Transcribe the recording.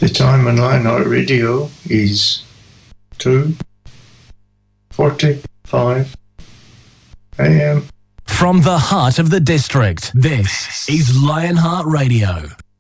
The time on Lionheart Radio is 2:45 a.m. From the heart of the district, this is Lionheart Radio.